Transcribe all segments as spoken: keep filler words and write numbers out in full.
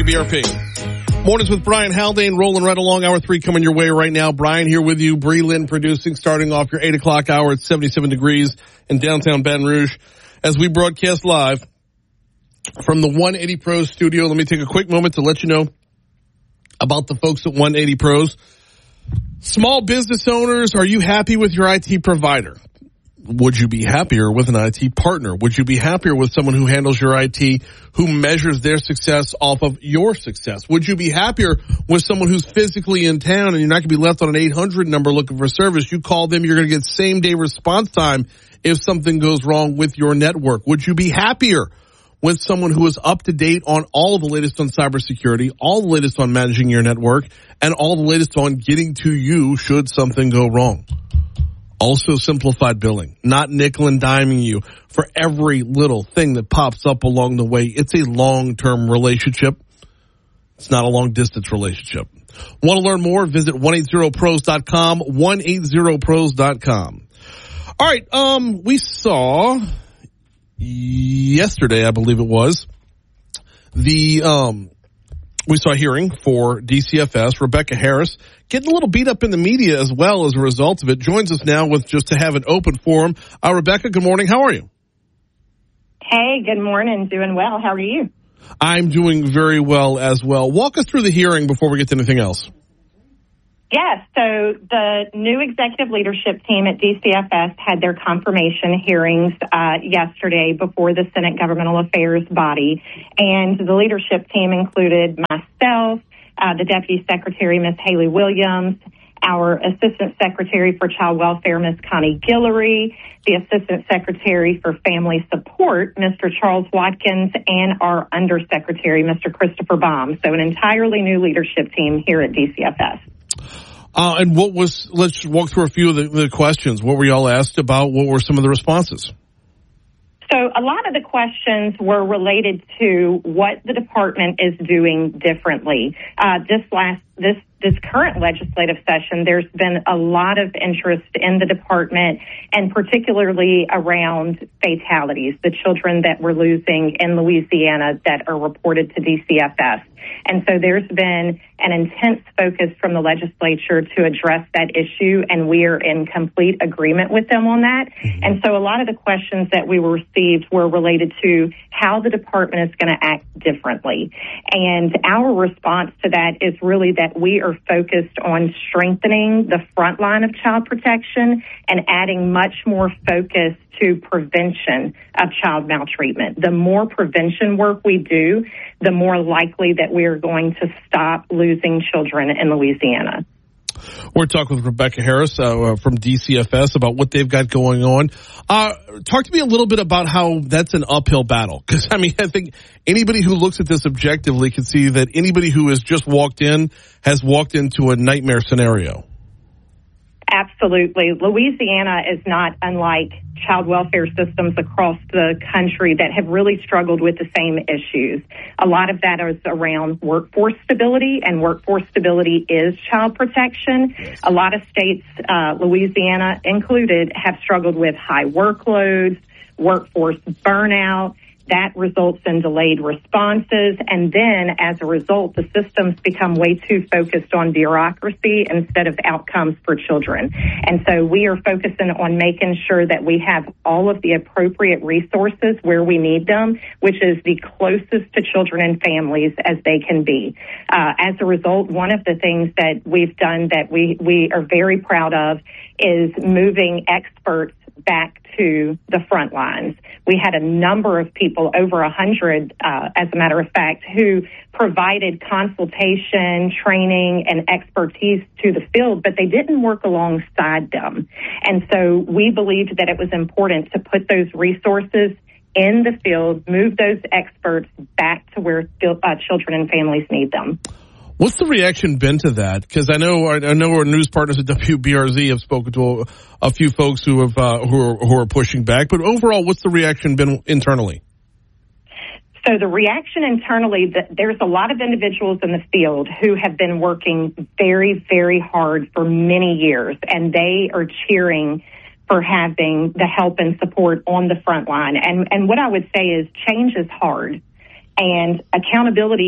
B R P. Mornings with Brian Haldane, rolling right along. Hour three coming your way right now. Brian here with you. Bree Lynn producing, starting off your eight o'clock hour at seventy-seven degrees in downtown Baton Rouge. As we broadcast live from the one eighty Pros studio, let me take a quick moment to let you know about the folks at one eighty Pros. Small business owners, are you happy with your I T provider? Would you be happier with an I T partner? Would you be happier with someone who handles your I T, who measures their success off of your success? Would you be happier with someone who's physically in town and you're not going to be left on an eight hundred number looking for service? You call them, you're going to get same-day response time if something goes wrong with your network. Would you be happier with someone who is up to date on all of the latest on cybersecurity, all the latest on managing your network, and all the latest on getting to you should something go wrong? Also simplified billing, not nickel and diming you for every little thing that pops up along the way. It's a long-term relationship. It's not a long-distance relationship. Want to learn more? Visit one eighty pros dot com, one eighty pros dot com. All right, um, we saw yesterday, I believe it was, the um, we saw a hearing for D C F S. Rebecca Harris getting a little beat up in the media as well as a result of it. Joins us now with just to have an open forum. Uh, Rebecca, good morning. How are you? Hey, good morning. Doing well. How are you? I'm doing very well as well. Walk us through the hearing before we get to anything else. Yes, so the new executive leadership team at D C F S had their confirmation hearings uh, yesterday before the Senate Governmental Affairs body, and the leadership team included myself, uh, the Deputy Secretary, Miz Haley Williams, our Assistant Secretary for Child Welfare, Miz Connie Guillory, the Assistant Secretary for Family Support, Mister Charles Watkins, and our Undersecretary, Mister Christopher Baum. So an entirely new leadership team here at D C F S. Uh, and what was, let's walk through a few of the, the questions. What were y'all asked about? What were some of the responses? So a lot of the questions were related to what the department is doing differently. Uh, this last, this, this current legislative session, there's been a lot of interest in the department and particularly around fatalities, the children that we're losing in Louisiana that are reported to D C F S. And so there's been an intense focus from the legislature to address that issue, and we are in complete agreement with them on that. Mm-hmm. And so a lot of the questions that we received were related to how the department is going to act differently. And our response to that is really that we are focused on strengthening the front line of child protection and adding much more focus to prevention of child maltreatment. The more prevention work we do, the more likely that we are going to stop losing children in Louisiana. We're talking with Rebecca Harris uh, from D C F S about what they've got going on. Uh, talk to me a little bit about how that's an uphill battle. Because, I mean, I think anybody who looks at this objectively can see that anybody who has just walked in has walked into a nightmare scenario. Absolutely. Louisiana is not unlike child welfare systems across the country that have really struggled with the same issues. A lot of that is around workforce stability, and workforce stability is child protection. A lot of states, uh, Louisiana included, have struggled with high workloads, workforce burnout. That results in delayed responses, and then as a result, the systems become way too focused on bureaucracy instead of outcomes for children. And so we are focusing on making sure that we have all of the appropriate resources where we need them, which is the closest to children and families as they can be. Uh, as a result, one of the things that we've done that we, we are very proud of is moving experts back to the front lines. We had a number of people, over a hundred, uh, as a matter of fact, who provided consultation, training, and expertise to the field, but they didn't work alongside them. And so we believed that it was important to put those resources in the field, move those experts back to where uh, children and families need them. What's the reaction been to that? Because I know I know our news partners at W B R Z have spoken to a, a few folks who have uh, who are who are pushing back. But overall, what's the reaction been internally? So the reaction internally, that there's a lot of individuals in the field who have been working very, very hard for many years, and they are cheering for having the help and support on the front line. And and what I would say is change is hard, and accountability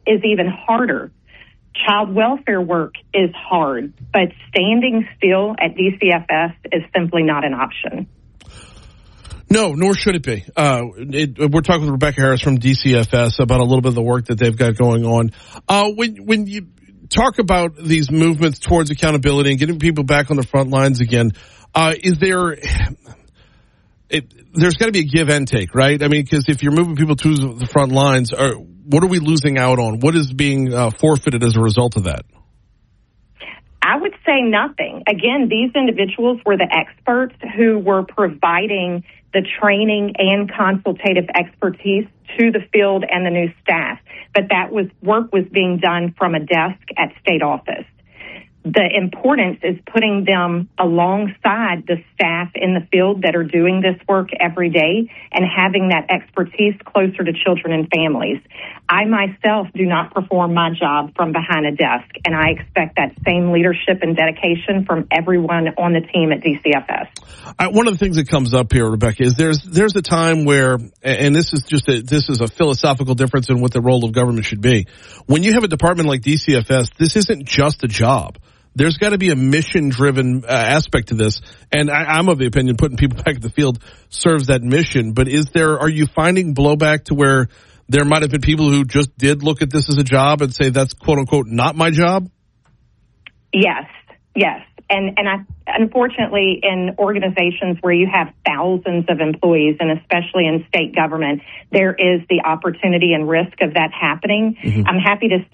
is even harder. Child welfare work is hard, but standing still at D C F S is simply not an option. No, nor should it be. Uh, it, we're talking with Rebecca Harris from D C F S about a little bit of the work that they've got going on. Uh, when, when you talk about these movements towards accountability and getting people back on the front lines again, uh, is there, it, there's got to be a give and take, right? I mean, because if you're moving people to the front lines, are, what are we losing out on? What is being uh, forfeited as a result of that? I would say nothing. Again, these individuals were the experts who were providing the training and consultative expertise to the field and the new staff. But that was work was being done from a desk at state office. The importance is putting them alongside the staff in the field that are doing this work every day and having that expertise closer to children and families. I myself do not perform my job from behind a desk, and I expect that same leadership and dedication from everyone on the team at D C F S. I, one of the things that comes up here, Rebecca, is there's there's a time where, and this is just a, this is a philosophical difference in what the role of government should be. When you have a department like D C F S, this isn't just a job. There's got to be a mission-driven uh, aspect to this, and I, I'm of the opinion putting people back in the field serves that mission. But is there? Are you finding blowback to where there might have been people who just did look at this as a job and say that's quote unquote not my job? Yes, yes. And and I, unfortunately, in organizations where you have thousands of employees, and especially in state government, there is the opportunity and risk of that happening. Mm-hmm. I'm happy to say